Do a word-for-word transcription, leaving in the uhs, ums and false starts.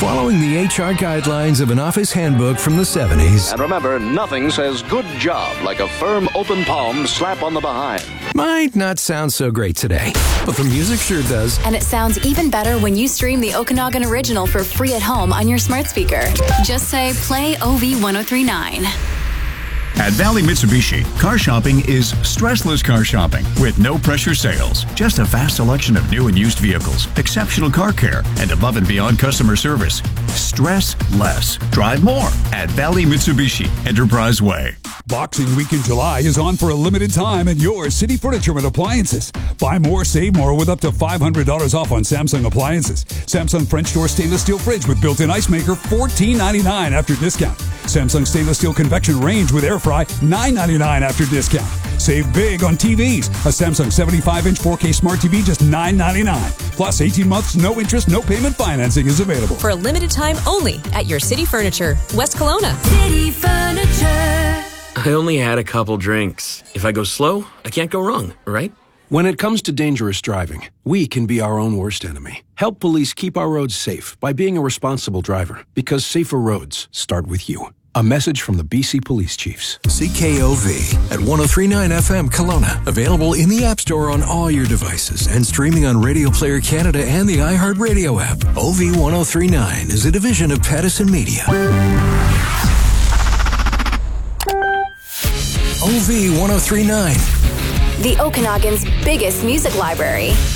following the H R guidelines of an office handbook from the seventies. And remember, nothing says good job like a firm open palm slap on the behind. Might not sound so great today, but the music sure does. And it sounds even better when you stream the Okanagan Original for free at home on your smart speaker. Just say, play O V ten thirty-nine. At Valley Mitsubishi, car shopping is stressless car shopping with no pressure sales. Just a vast selection of new and used vehicles, exceptional car care, and above and beyond customer service. Stress less. Drive more at Valley Mitsubishi, Enterprise Way. Boxing Week in July is on for a limited time at your City Furniture and Appliances. Buy more, save more with up to five hundred dollars off on Samsung appliances. Samsung French door stainless steel fridge with built-in ice maker, fourteen ninety-nine after discount. Samsung stainless steel convection range with air fry, nine ninety-nine after discount. Save big on T Vs. A Samsung seventy-five inch four K Smart T V just nine ninety-nine. Plus eighteen months, no interest, no payment financing is available. For a limited time only at your City Furniture, West Kelowna. City Furniture. I only had a couple drinks. If I go slow, I can't go wrong, right? When it comes to dangerous driving, we can be our own worst enemy. Help police keep our roads safe by being a responsible driver, because safer roads start with you. A message from the B C Police Chiefs. C K O V at ten thirty-nine F M Kelowna. Available in the App Store on all your devices and streaming on Radio Player Canada and the iHeartRadio app. O V ten thirty-nine is a division of Pattison Media. O V ten thirty-nine. The Okanagan's biggest music library.